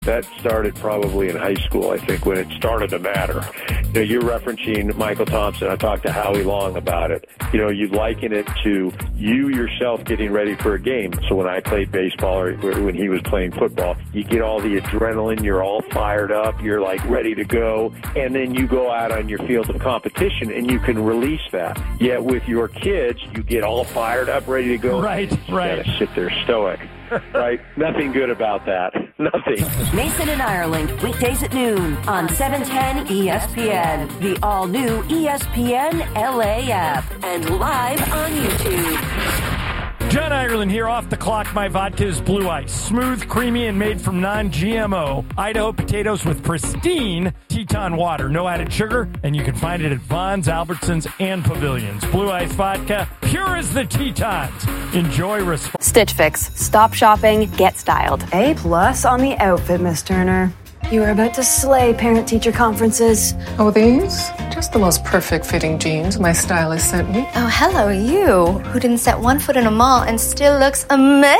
That started probably in high school, I think, when it started to matter. You're referencing Michael Thompson. I talked to Howie Long about it. You liken it to you yourself getting ready for a game. So when I played baseball or when he was playing football, you get all the adrenaline, you're all fired up, you're like ready to go, and then you go out on your field of competition and you can release that. Yet with your kids, you get all fired up, ready to go. Right. You gotta sit there stoic. Right? Nothing good about that. Nothing. Mason and Ireland, weekdays at noon on 710 ESPN, the all-new ESPN LA app, and live on YouTube. John Ireland here, off the clock. My vodka is Blue Ice. Smooth, creamy, and made from non-GMO Idaho potatoes with pristine Teton water. No added sugar, and you can find it at Vons, Albertsons, and Pavilions. Blue Ice vodka, pure as the Tetons. Enjoy responsibly. Stitch Fix. Stop shopping, get styled. A+ on the outfit, Miss Turner. You are about to slay parent-teacher conferences. Oh, these? Just the most perfect-fitting jeans my stylist sent me. Oh, hello, you, who didn't set one foot in a mall and still looks amazing.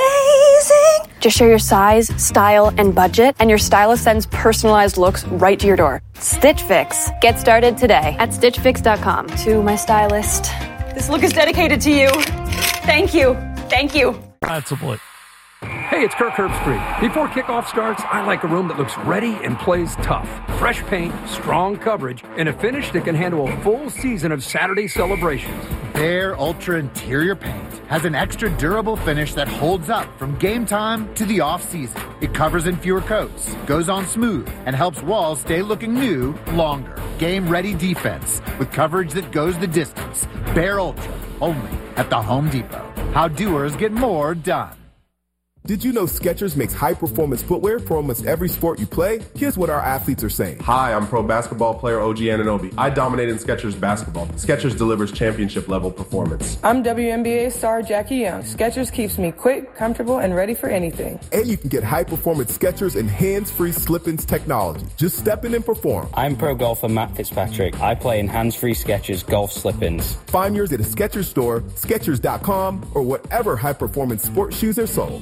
Just share your size, style, and budget, and your stylist sends personalized looks right to your door. Stitch Fix. Get started today at StitchFix.com. To my stylist. This look is dedicated to you. Thank you. Thank you. Responsibly. Hey, it's Kirk Herbstreit. Before kickoff starts, I like a room that looks ready and plays tough. Fresh paint, strong coverage, and a finish that can handle a full season of Saturday celebrations. Behr Ultra Interior Paint has an extra durable finish that holds up from game time to the off-season. It covers in fewer coats, goes on smooth, and helps walls stay looking new longer. Game-ready defense with coverage that goes the distance. Behr Ultra, only at the Home Depot. How doers get more done. Did you know Skechers makes high-performance footwear for almost every sport you play? Here's what our athletes are saying. Hi, I'm pro basketball player OG Anunoby. I dominate in Skechers basketball. Skechers delivers championship-level performance. I'm WNBA star Jackie Young. Skechers keeps me quick, comfortable, and ready for anything. And you can get high-performance Skechers and hands-free slip-ins technology. Just step in and perform. I'm pro golfer Matt Fitzpatrick. I play in hands-free Skechers golf slip-ins. Find yours at a Skechers store, Skechers.com, or whatever high-performance sports shoes are sold.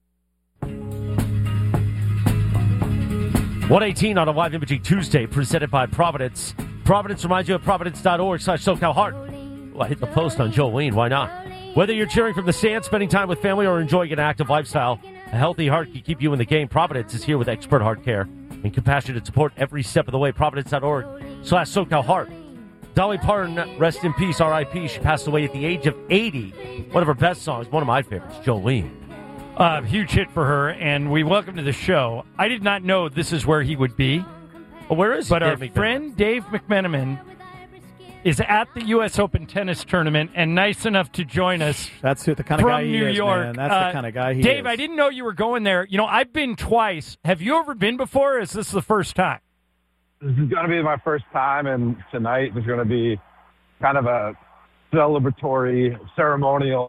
118 on a live imaging Tuesday presented by Providence. Providence reminds you of providence.org/SoCalHeart. Well, I hit the post on Joe Wayne. Why not? Whether you're cheering from the stands, spending time with family, or enjoying an active lifestyle, a healthy heart can keep you in the game. Providence is here with expert heart care and compassionate support every step of the way. Providence.org/SoCalHeart. Dolly Parton, rest in peace, R.I.P. She passed away at the age of 80. One of her best songs, one of my favorites, Jolene. Huge hit for her, and we welcome to the show. I did not know this is where he would be. Well, where is But Dave our McMenamin? friend Dave McMenamin is at the U.S. Open tennis tournament and nice enough to join us. That's the kind of guy from he New is, York. man. That's the kind of guy he is. Dave, I didn't know you were going there. You know, I've been twice. Have you ever been before, or is this the first time? This is going to be my first time, and tonight is going to be kind of a celebratory, ceremonial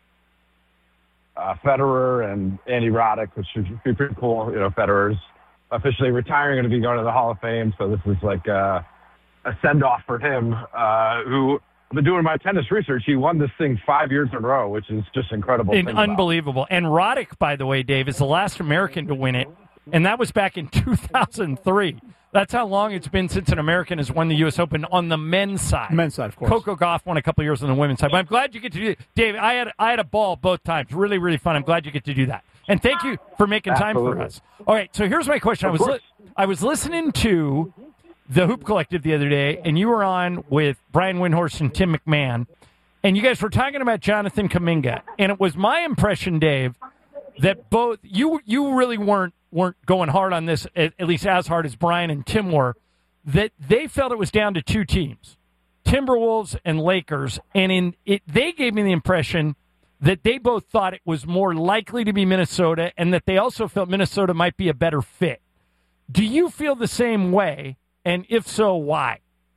Federer and Andy Roddick, which should be pretty cool. You know, Federer's officially retiring, going to be going to the Hall of Fame, so this is like a send-off for him, who I've been doing my tennis research. He won this thing 5 years in a row, which is just incredible. Unbelievable. And Roddick, by the way, Dave, is the last American to win it, and that was back in 2003. That's how long it's been since an American has won the U.S. Open on the men's side. Men's side, of course. Coco Gauff won a couple years on the women's side. But I'm glad you get to do it. Dave, I had a ball both times. Really, really fun. I'm glad you get to do that. And thank you for making time for us. All right, so here's my question. I was listening to the Hoop Collective the other day, and you were on with Brian Windhorst and Tim McMahon, and you guys were talking about Jonathan Kuminga. And it was my impression, Dave, that both you really weren't going hard on this, at least as hard as Brian and Tim were, that they felt it was down to two teams, Timberwolves and Lakers, and they gave me the impression that they both thought it was more likely to be Minnesota and that they also felt Minnesota might be a better fit. Do you feel the same way, and if so, why?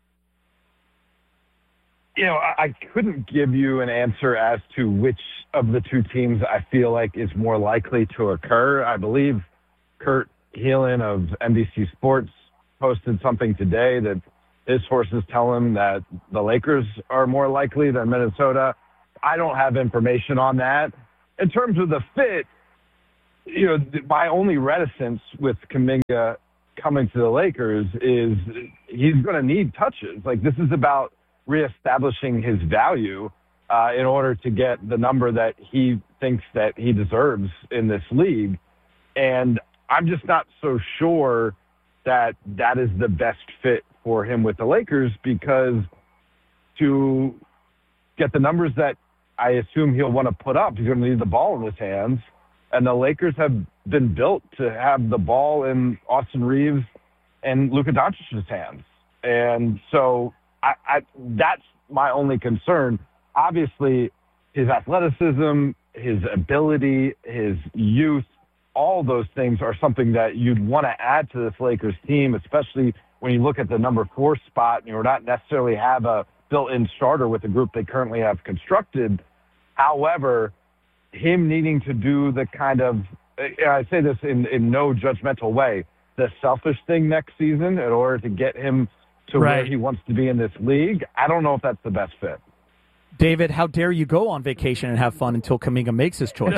You know, I couldn't give you an answer as to which of the two teams I feel like is more likely to occur. I believe Kurt Heelan of NBC Sports posted something today that his sources tell him that the Lakers are more likely than Minnesota. I don't have information on that. In terms of the fit, my only reticence with Kuminga coming to the Lakers is he's going to need touches. Like, this is about reestablishing his value in order to get the number that he thinks that he deserves in this league. And I'm just not so sure that that is the best fit for him with the Lakers, because to get the numbers that I assume he'll want to put up, he's going to need the ball in his hands. And the Lakers have been built to have the ball in Austin Reeves and Luka Doncic's hands. And so that's my only concern. Obviously, his athleticism, his ability, his youth, all those things are something that you'd want to add to this Lakers team, especially when you look at the number 4 spot and you're not necessarily have a built-in starter with the group they currently have constructed. However, him needing to do the kind of, I say this in no judgmental way, the selfish thing next season in order to get him to where he wants to be in this league, I don't know if that's the best fit. David, how dare you go on vacation and have fun until Kuminga makes his choice?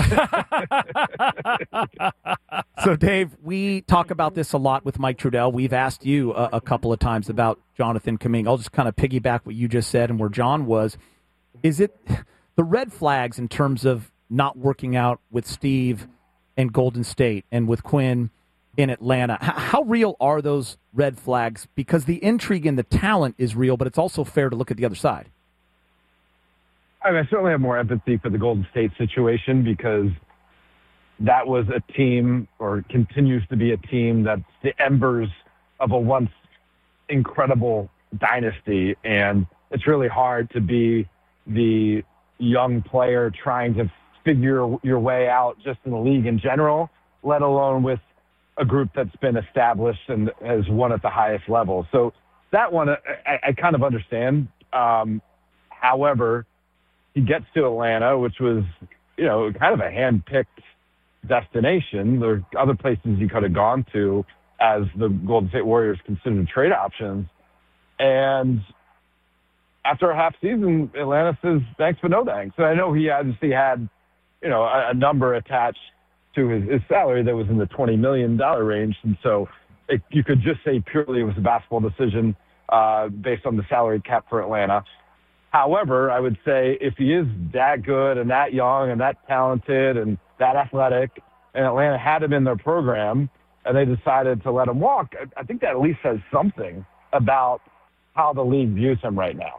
So, Dave, we talk about this a lot with Mike Trudell. We've asked you a couple of times about Jonathan Kuminga. I'll just kind of piggyback what you just said and where John was. Is it the red flags in terms of not working out with Steve in Golden State and with Quinn in Atlanta? How real are those red flags? Because the intrigue and the talent is real, but it's also fair to look at the other side. I mean, I certainly have more empathy for the Golden State situation, because that was a team, or continues to be a team, that's the embers of a once incredible dynasty. And it's really hard to be the young player trying to figure your way out just in the league in general, let alone with a group that's been established and has won at the highest level. So that one, I kind of understand. However, he gets to Atlanta, which was, kind of a hand-picked destination. There are other places he could have gone to as the Golden State Warriors considered trade options. And after a half season, Atlanta says, thanks but no thanks. So I know he obviously had, a number attached to his salary that was in the $20 million range. And so you could just say purely it was a basketball decision based on the salary cap for Atlanta. However, I would say if he is that good and that young and that talented and that athletic, and Atlanta had him in their program and they decided to let him walk, I think that at least says something about how the league views him right now.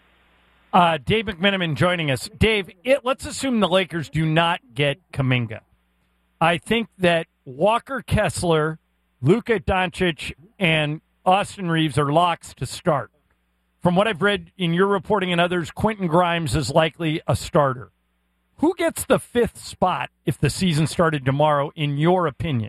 Dave McMenamin joining us. Dave, let's assume the Lakers do not get Kuminga. I think that Walker Kessler, Luka Doncic, and Austin Reeves are locks to start. From what I've read in your reporting and others, Quentin Grimes is likely a starter. Who gets the 5th spot if the season started tomorrow, in your opinion?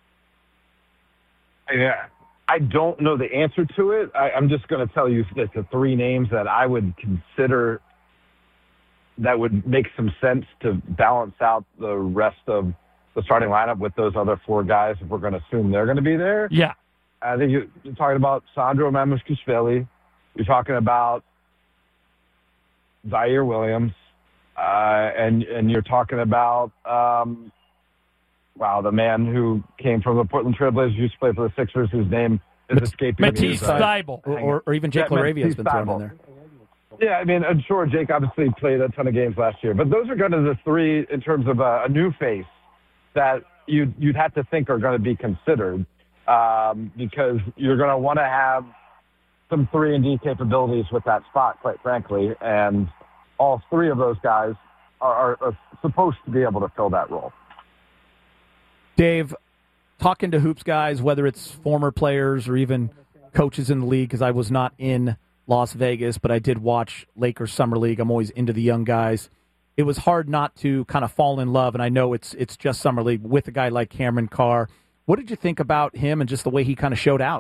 Yeah, I don't know the answer to it. I'm just going to tell you that the 3 names that I would consider that would make some sense to balance out the rest of the starting lineup with those other 4 guys, if we're going to assume they're going to be there. Yeah. I think you're talking about Sandro Mamukelashvili. You're talking about Zaire Williams, and you're talking about, the man who came from the Portland Trailblazers, used to play for the Sixers, whose name is escaping me. Matisse Thybulle. Or even Jake LaRavia has been thrown in there. Yeah, I mean, I'm sure Jake obviously played a ton of games last year, but those are kind of the 3 in terms of a new face that you'd have to think are going to be considered, because you're going to want to have some 3-and-D capabilities with that spot, quite frankly, and all 3 of those guys are supposed to be able to fill that role. Dave, talking to hoops guys, whether it's former players or even coaches in the league, because I was not in Las Vegas, but I did watch Lakers Summer League. I'm always into the young guys. It was hard not to kind of fall in love, and I know it's just Summer League, with a guy like Cameron Carr. What did you think about him and just the way he kind of showed out?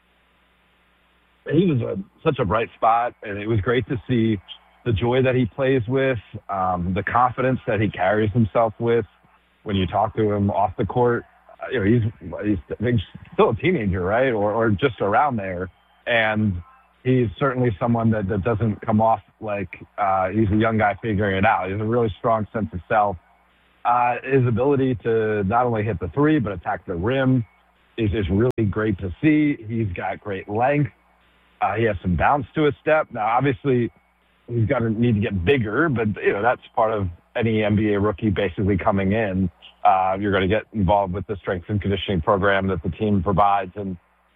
He was such a bright spot, and it was great to see the joy that he plays with, the confidence that he carries himself with when you talk to him off the court. He's still a teenager, right, or just around there, and he's certainly someone that doesn't come off like he's a young guy figuring it out. He has a really strong sense of self, His ability to not only hit the three, but attack the rim is really great to see. He's got great length. He has some bounce to his step. Now, obviously, he's going to need to get bigger, but that's part of any NBA rookie basically coming in. You're going to get involved with the strength and conditioning program that the team provides, and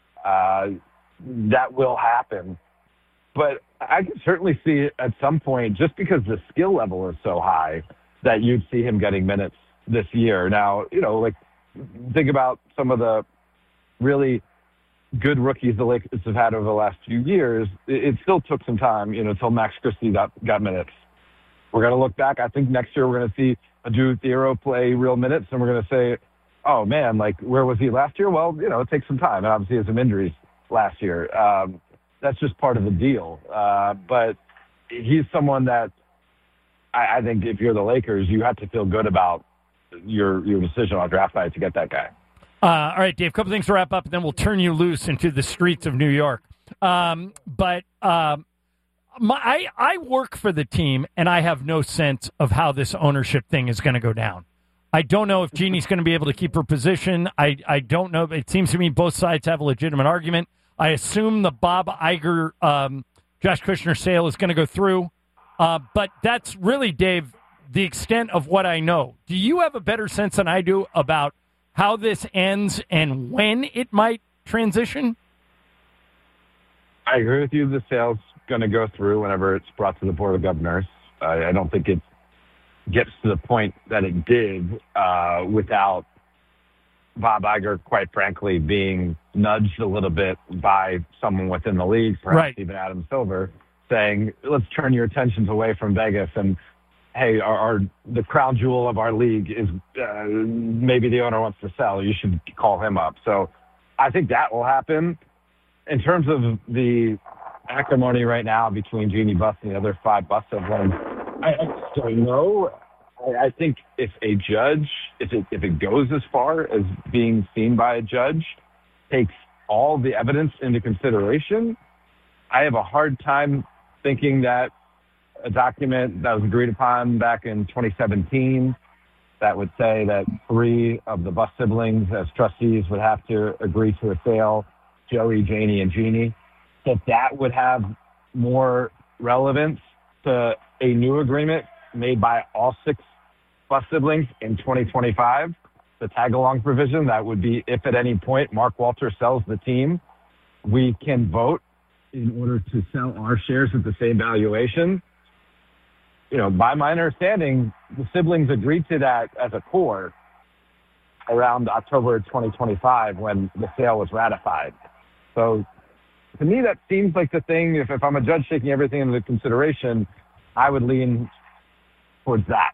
that will happen. But I can certainly see at some point, just because the skill level is so high, that you'd see him getting minutes this year. Now, think about some of the really good rookies the Lakers have had over the last few years. It still took some time, until Max Christie got minutes. We're going to look back. I think next year we're going to see Adou Thiero play real minutes, and we're going to say, oh, man, where was he last year? Well, it takes some time. And obviously, he had some injuries last year. That's just part of the deal. But he's someone that I think if you're the Lakers, you have to feel good about your decision on draft night to get that guy. All right, Dave, a couple things to wrap up, and then we'll turn you loose into the streets of New York. I work for the team, and I have no sense of how this ownership thing is going to go down. I don't know if Jeannie's going to be able to keep her position. I don't know. It seems to me both sides have a legitimate argument. I assume the Bob Iger, Josh Kushner sale is going to go through. But that's really, Dave, the extent of what I know. Do you have a better sense than I do about how this ends and when it might transition? I agree with you. The sale's going to go through whenever it's brought to the Board of Governors. I don't think it gets to the point that it did without Bob Iger, quite frankly, being nudged a little bit by someone within the league, perhaps even Adam Silver, saying, let's turn your attentions away from Vegas and, hey, the crown jewel of our league is maybe the owner wants to sell. You should call him up. So I think that will happen. In terms of the acrimony right now between Jeannie Buss and the other 5 Buss siblings, I just don't know. I think if a judge, if it goes as far as being seen by a judge, takes all the evidence into consideration, I have a hard time thinking that a document that was agreed upon back in 2017 that would say that 3 of the Buss siblings as trustees would have to agree to a sale, Joey, Janie, and Jeannie, that would have more relevance to a new agreement made by all 6 Buss siblings in 2025. The tag-along provision, that would be if at any point Mark Walter sells the team, we can vote in order to sell our shares at the same valuation. By my understanding, the siblings agreed to that as a core around October 2025 when the sale was ratified. So to me, that seems like the thing. If I'm a judge taking everything into consideration, I would lean towards that.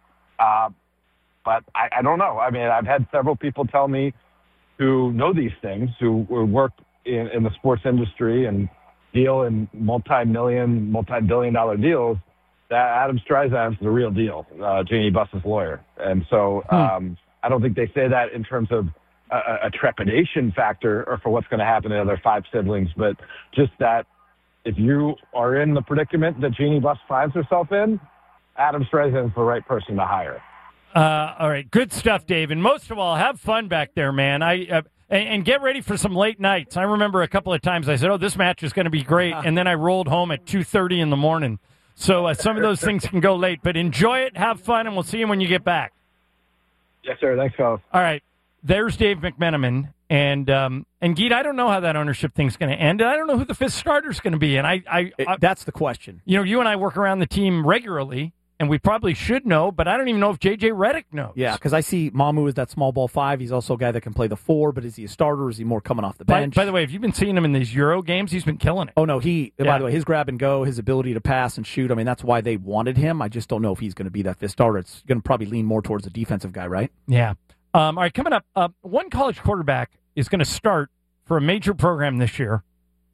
But I don't know. I mean, I've had several people tell me who know these things, who work in the sports industry and deal in multi-billion-dollar deals, that Adam Streisand is the real deal, Jeannie Buss's lawyer. And so I don't think they say that in terms of a trepidation factor or for what's going to happen to the other 5 siblings, but just that if you are in the predicament that Jeannie Buss finds herself in, Adam Streisand is the right person to hire. All right. Good stuff, Dave. And most of all, have fun back there, man. And get ready for some late nights. I remember a couple of times I said, this match is going to be great. And then I rolled home at 2:30 in the morning. So some of those things can go late. But enjoy it, have fun, and we'll see you when you get back. Yes, sir. Thanks, fellas. All right. There's Dave McMenamin. And Geet, I don't know how that ownership thing's going to end. I don't know who the 5th starter's going to be. And that's the question. You and I work around the team regularly. And we probably should know, but I don't even know if J.J. Redick knows. Yeah, because I see Mamu as that small ball 5. He's also a guy that can play the 4, but is he a starter or is he more coming off the bench? By the way, have you been seeing him in these Euro games? He's been killing it. Oh, no, by the way, his grab and go, his ability to pass and shoot, I mean, that's why they wanted him. I just don't know if he's going to be that 5th starter. It's going to probably lean more towards a defensive guy, right? Yeah. All right, coming up, one college quarterback is going to start for a major program this year,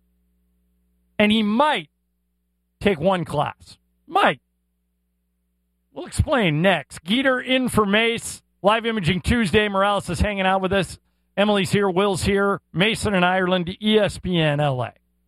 and he might take one class. Might. We'll explain next. Geeter in for Mace. Live Imaging Tuesday. Morales is hanging out with us. Emily's here. Will's here. Mason in Ireland. ESPN LA.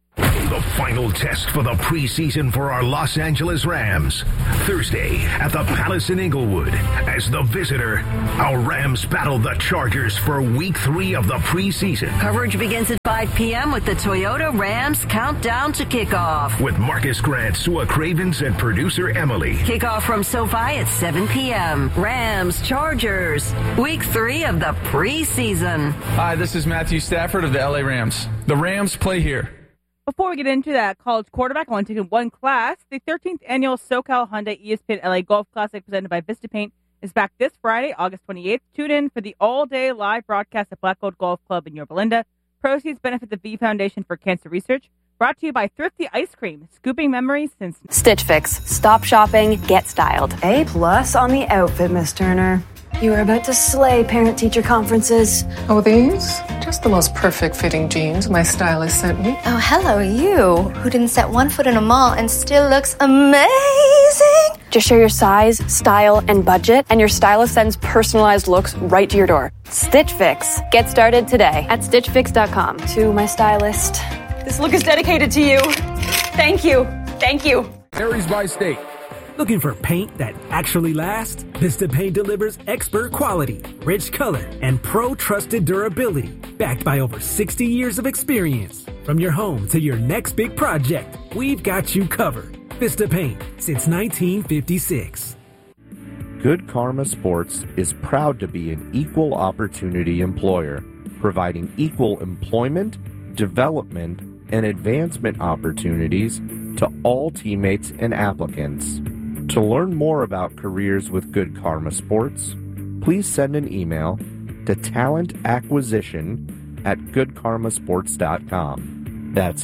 the final test for the preseason for our Los Angeles Rams. Thursday at the Palace in Inglewood. As the visitor, our Rams battle the Chargers for Week 3 of the preseason. Coverage begins at 5 p.m. with the Toyota Rams Countdown to Kickoff. With Marcus Grant, Sua Cravens, and producer Emily. Kickoff from SoFi at 7 p.m. Rams, Chargers, Week 3 of the preseason. Hi, this is Matthew Stafford of the LA Rams. The Rams play here. Before we get into that college quarterback, only taking one class, the 13th annual SoCal Hyundai ESPN LA Golf Classic presented by Vista Paint is back this Friday, August 28th. Tune in for the all-day live broadcast at Black Gold Golf Club in Yorba Linda. Proceeds benefit the V Foundation for Cancer Research. Brought to you by Thrifty Ice Cream, scooping memories since... Stitch Fix. Stop shopping, get styled. A+ on the outfit, Miss Turner. You are about to slay parent-teacher conferences. Oh, these? Just the most perfect fitting jeans my stylist sent me. Oh, hello, you, who didn't set one foot in a mall and still looks amazing. Just share your size, style, and budget, and your stylist sends personalized looks right to your door. Stitch Fix. Get started today at StitchFix.com. To my stylist. This look is dedicated to you. Thank you. Thank you. Aries by State. Looking for paint that actually lasts? Vista Paint delivers expert quality, rich color, and pro-trusted durability, backed by over 60 years of experience. From your home to your next big project, we've got you covered. Vista Paint, since 1956. Good Karma Sports is proud to be an equal opportunity employer, providing equal employment, development, and advancement opportunities to all teammates and applicants. To learn more about careers with Good Karma Sports, please send an email to talentacquisition@goodkarmasports.com. That's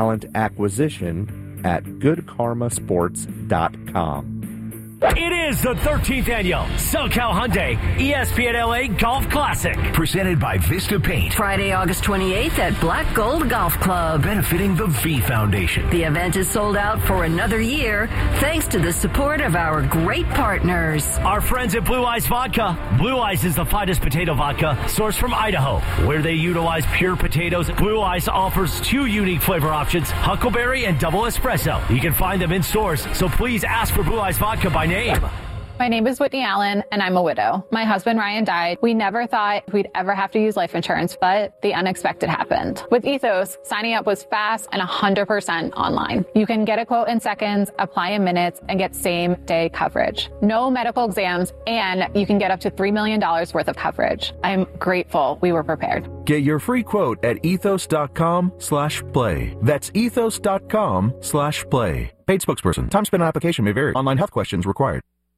talentacquisition@goodkarmasports.com. It is the 13th annual SoCal Hyundai ESPN LA Golf Classic. Presented by Vista Paint. Friday, August 28th at Black Gold Golf Club. Benefiting the V Foundation. The event is sold out for another year thanks to the support of our great partners. Our friends at Blue Eyes Vodka. Blue Eyes is the finest potato vodka sourced from Idaho, where they utilize pure potatoes. Blue Eyes offers 2 unique flavor options, Huckleberry and Double Espresso. You can find them in stores, so please ask for Blue Eyes Vodka by name. My name is Whitney Allen, and I'm a widow. My husband, Ryan, died. We never thought we'd ever have to use life insurance, but the unexpected happened. With Ethos, signing up was fast and 100% online. You can get a quote in seconds, apply in minutes, and get same-day coverage. No medical exams, and you can get up to $3 million worth of coverage. I'm grateful we were prepared. Get your free quote at ethos.com/play. That's ethos.com/play. Paid spokesperson. Time spent on application may vary. Online health questions required.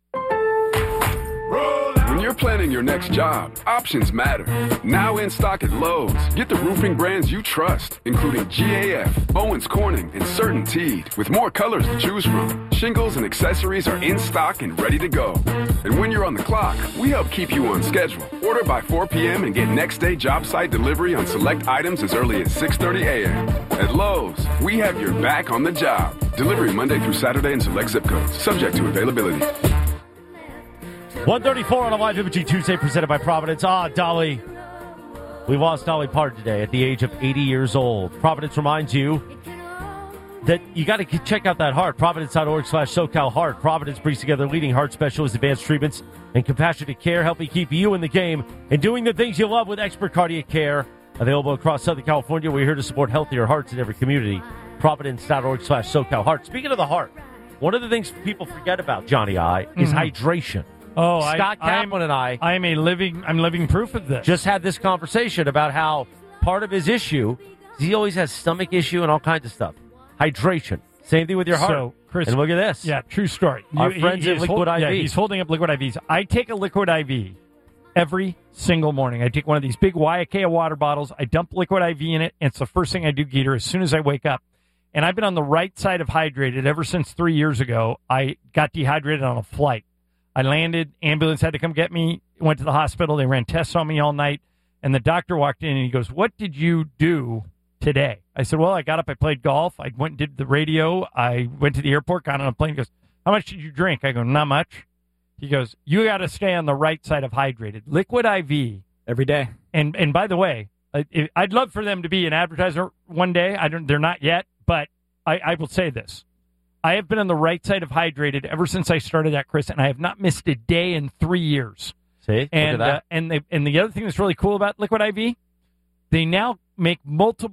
When you're planning your next job, options matter. Now in stock at Lowe's. Get the roofing brands you trust, including GAF, Owens Corning, and CertainTeed, with more colors to choose from. Shingles and accessories are in stock and ready to go. And when you're on the clock, we help keep you on schedule. Order by 4 p.m. and get next day job site delivery on select items as early as 6:30 a.m. At Lowe's, we have your back on the job. Delivery Monday through Saturday in select zip codes, subject to availability. 134 on a live imaging Tuesday presented by Providence. Dolly. We lost Dolly Parton today at the age of 80 years old. Providence reminds you that you got to check out that heart. Providence.org/SoCal Heart. Providence brings together leading heart specialists, advanced treatments, and compassionate care, helping keep you in the game and doing the things you love with expert cardiac care. Available across Southern California. We're here to support healthier hearts in every community. Providence.org/SoCal Heart. Speaking of the heart, one of the things people forget about, Johnny I, is hydration. Oh, Scott Kaplan and I am living proof of this. Just had this conversation about how part of his issue is he always has stomach issue and all kinds of stuff. Hydration. Same thing with your heart. So, Chris, and look at this. Yeah, true story. Our friends at Liquid IV. Yeah, he's holding up Liquid IVs. I take a Liquid IV every single morning. I take one of these big Waiakea water bottles. I dump Liquid IV in it, and it's the first thing I do, Geeter, as soon as I wake up. And I've been on the right side of hydrated ever since 3 years ago. I got dehydrated on a flight. I landed, ambulance had to come get me, went to the hospital. They ran tests on me all night, and the doctor walked in, and he goes, "What did you do today?" I said, "Well, I got up, I played golf, I went and did the radio, I went to the airport, got on a plane." He goes, "How much did you drink?" I go, "Not much." He goes, "You got to stay on the right side of hydrated. Liquid IV." Every day. And by the way, I'd love for them to be an advertiser one day. They're not yet, But I will say this. I have been on the right side of hydrated ever since I started that, Chris, and I have not missed a day in 3 years. See? And Look at that. and the other thing that's really cool about Liquid IV, they now make multiple